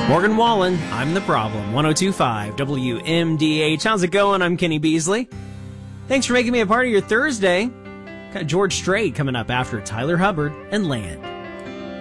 Morgan Wallen, I'm the problem. 1025 WMDH. How's it going? I'm Kenny Beasley. Thanks for making me a part of your Thursday. Got George Strait coming up after Tyler Hubbard and Land.